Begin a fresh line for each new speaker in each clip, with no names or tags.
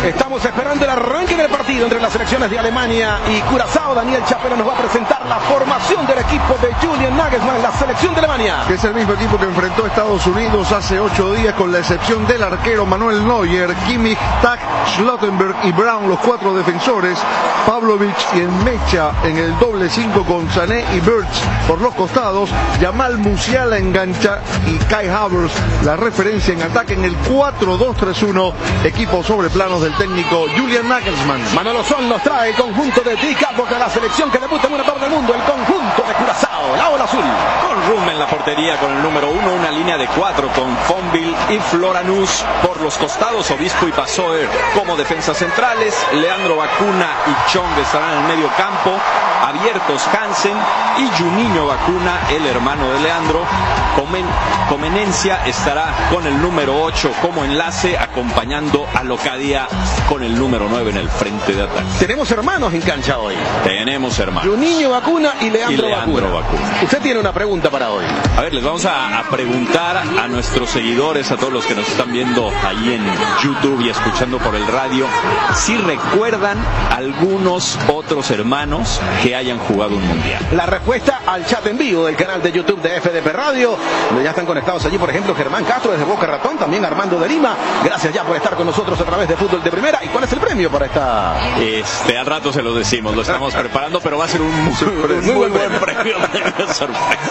Estamos esperando el arranque del partido entre las selecciones de Alemania y Curazao. Daniel Chapela nos va a presentar la formación del equipo de Julian Nagelsmann, la selección de Alemania.
Que es el mismo equipo que enfrentó a Estados Unidos hace 8 días, con la excepción del arquero Manuel Neuer, Kimmich, Tag, Schlottenberg y Brown, los 4 defensores. Pavlovic y Mecha en el doble 5 con Sané y Birch por los costados. Jamal Musiala engancha y Kai Havertz la referencia en ataque en el 4-2-3-1. Equipo sobre planos del técnico Julian Nagelsmann.
Manolo Sol nos trae el conjunto de Dick Advocaat, la selección que debuta en una parte del mundo, el conjunto de Curazao, la ola azul.
Con Rum en la portería con el número 1, una línea de 4 con Fonville y Floranus por los costados, Obispo y Passoer como defensas centrales, Leandro Bacuna y Chong estarán en el medio campo, abiertos Hansen y Juninho Bacuna, el hermano de Leandro. Comenencia estará con el número 8 como enlace, acompañando a Locadia con el número 9 en el frente de ataque.
Tenemos hermanos en cancha hoy.
Tenemos hermanos.
Juninho Bacuna y Leandro Bacuna. Usted tiene una pregunta para hoy.
A ver, les vamos a preguntar a nuestros seguidores, a todos los que nos están viendo ahí en YouTube y escuchando por el radio, si recuerdan algunos otros hermanos que hayan jugado un mundial.
La respuesta al chat en vivo del canal de YouTube de FDP Radio, donde ya están conectados allí, por ejemplo, Germán Castro desde Boca Ratón, también Armando de Lima. Gracias ya por estar con nosotros a través de Fútbol de Primera. ¿Y cuál es el premio para esta?
Al rato se lo decimos, lo estamos preparando, pero va a ser un muy buen premio. Sorpresa.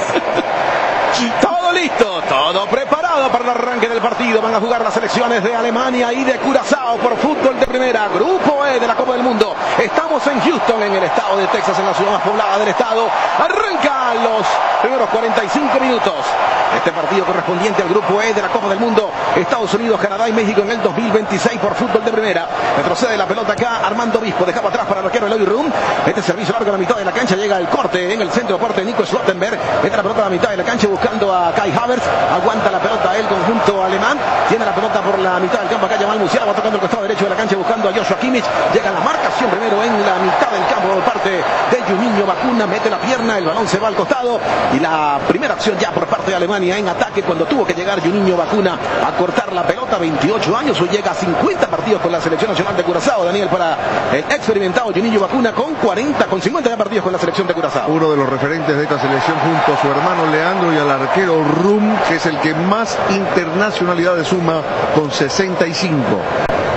Todo listo, todo preparado para el arranque del partido. Van a jugar las selecciones de Alemania y de Curazao por Fútbol de Primera, Grupo E de la Copa del Mundo. Estamos en Houston, en el estado de Texas, en la ciudad más poblada del estado. Arranca los primeros 45 minutos. Este partido correspondiente al Grupo E de la Copa del Mundo, Estados Unidos, Canadá y México en el 2026 por Fútbol de Primera. Retrocede la pelota acá, Armando Obispo, dejaba atrás para el arquero Eloy Rum. Este servicio largo a la mitad de la cancha, llega el corte en el centro de parte de Nico Schlottenberg. Mete la pelota a la mitad de la cancha buscando a Kai Havertz. Aguanta la pelota el conjunto alemán. Tiene la pelota por la mitad del campo acá, Jamal Musiala va tocando el costado derecho de la cancha buscando a Joshua Kimmich. Llega la marcación primero en la mitad del campo por parte de Juninho Bacuna. Mete la pierna, el balón se va al costado. Y la primera acción ya por parte de Alemania en ataque, cuando tuvo que llegar Juninho Bacuna a cortar la pelota. 28 años, hoy llega a 50 partidos con la selección nacional de Curazao. Daniel, para el experimentado Juninho Bacuna con 50 ya partidos con la selección de Curazao.
Uno de los referentes de esta selección junto a su hermano Leandro y al arquero Rum, que es el que más internacionalidades suma con 65.